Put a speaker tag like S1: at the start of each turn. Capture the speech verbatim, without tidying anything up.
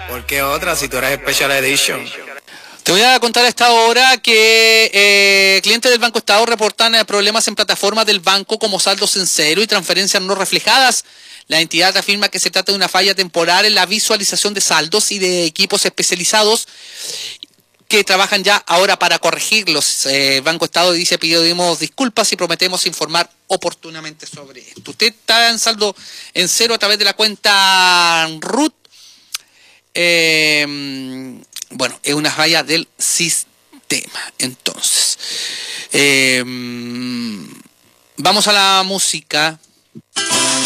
S1: ¿Por qué otra si tú eres Special Edition?
S2: Te voy a contar a esta hora que eh, clientes del Banco Estado reportan eh, problemas en plataformas del banco como saldos en cero y transferencias no reflejadas. La entidad afirma que se trata de una falla temporal en la visualización de saldos y de equipos especializados que trabajan ya ahora para corregirlos. Eh, Banco Estado dice, pedimos disculpas y prometemos informar oportunamente sobre esto. Usted está en saldo en cero a través de la cuenta R U T. Eh, bueno, es una falla del sistema. Entonces, eh, vamos a la música.